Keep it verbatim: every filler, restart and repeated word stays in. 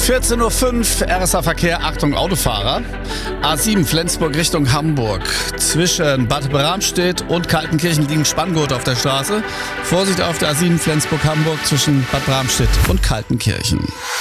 vierzehn Uhr fünf, R S A-Verkehr, Achtung Autofahrer. A sieben Flensburg Richtung Hamburg. Zwischen Bad Bramstedt und Kaltenkirchen liegen Spanngurte auf der Straße. Vorsicht auf der A sieben Flensburg-Hamburg zwischen Bad Bramstedt und Kaltenkirchen.